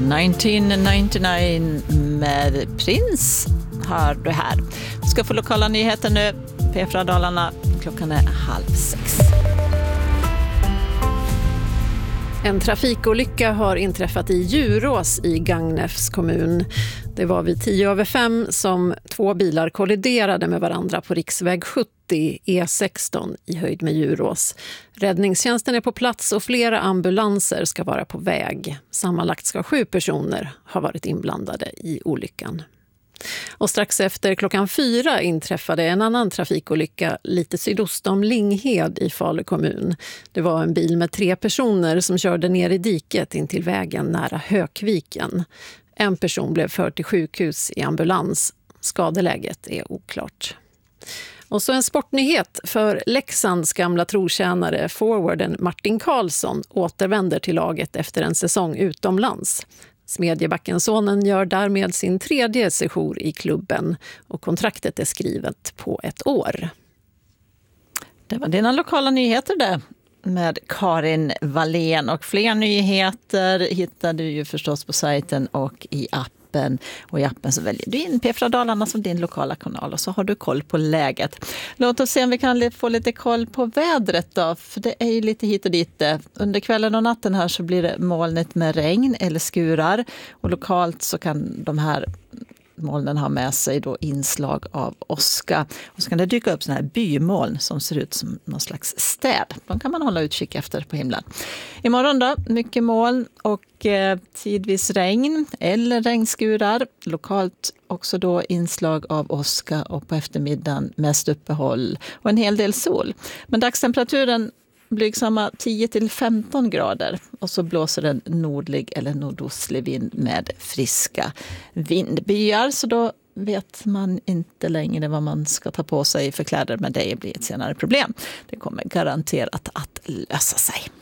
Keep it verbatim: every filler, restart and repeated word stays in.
nittonhundranittionio med Prins hör du här. Vi ska få lokala nyheter nu. P fyra Dalarna, klockan är halv sex. En trafikolycka har inträffat i Djurås i Gagnefs kommun. Det var vid tio över fem som två bilar kolliderade med varandra på riksväg sjuttio E sexton i höjd med Djurås. Räddningstjänsten är på plats och flera ambulanser ska vara på väg. Sammanlagt ska sju personer ha varit inblandade i olyckan. Och strax efter klockan fyra inträffade en annan trafikolycka lite sydost om Linghed i Falu kommun. Det var en bil med tre personer som körde ner i diket in till vägen nära Hökviken. En person blev förd till sjukhus i ambulans. Skadeläget är oklart. Och så en sportnyhet för Leksands gamla trotjänare forwarden Martin Karlsson återvänder till laget efter en säsong utomlands. Smedjebackensonen gör därmed sin tredje sejour i klubben och kontraktet är skrivet på ett år. Det var dina lokala nyheter där med Karin Wallén, och fler nyheter hittar du ju förstås på sajten och i appen. Och i appen så väljer du in P fyra Dalarna som din lokala kanal och så har du koll på läget. Låt oss se om vi kan få lite koll på vädret då, för det är ju lite hit och dit. Under kvällen och natten här så blir det molnigt med regn eller skurar, och lokalt så kan de här molnen har med sig då inslag av åska. Och så kan det dyka upp såna här bymoln som ser ut som någon slags städ. De kan man hålla utkik efter på himlen. Imorgon då, mycket moln och eh, tidvis regn eller regnskurar. Lokalt också då inslag av åska och på eftermiddagen mest uppehåll och en hel del sol. Men dagstemperaturen blygsamma tio till femton grader, och så blåser en nordlig eller nordostlig vind med friska vindbyar, så då vet man inte längre vad man ska ta på sig för kläder, men det blir ett senare problem. Det kommer garanterat att lösa sig.